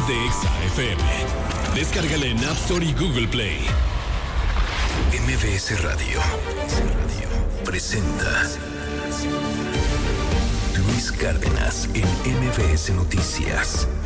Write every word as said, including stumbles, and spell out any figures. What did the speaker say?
través de Exa F M. Descárgala en App Store y Google Play. M V S Radio presenta Luis Cárdenas en M V S Noticias.